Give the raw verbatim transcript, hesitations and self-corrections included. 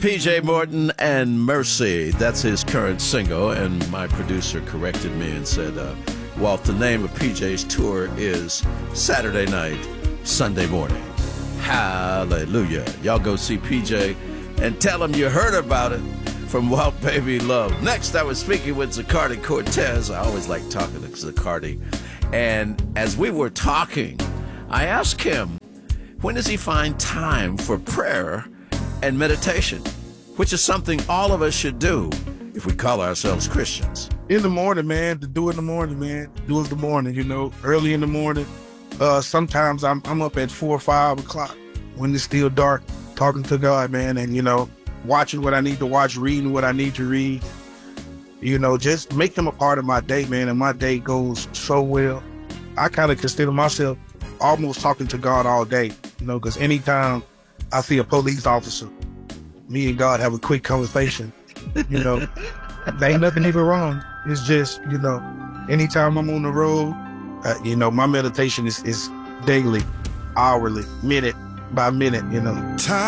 P J Morton and Mercy. That's his current single, and my producer corrected me and said, uh, Walt, the name of P J's tour is Saturday Night, Sunday Morning. Hallelujah. Y'all go see P J and tell him you heard about it from Walt Baby Love. Next, I was speaking with Zacardi Cortez. I always like talking to Zacardi. And as we were talking, I asked him, when does he find time for prayer and meditation, which is something all of us should do if we call ourselves Christians? In the morning, man, to do it in the morning, man. Do it in the morning, you know, early in the morning. Uh, sometimes I'm I'm up at four or five o'clock when it's still dark, talking to God, man, and, you know, watching what I need to watch, reading what I need to read. You know, just make them a part of my day, man, and my day goes so well. I kind of consider myself almost talking to God all day, you know, because anytime I see a police officer, me and God have a quick conversation, you know. There ain't nothing even wrong. It's just, you know, anytime I'm on the road, uh, you know, my meditation is, is daily, hourly, minute by minute, you know.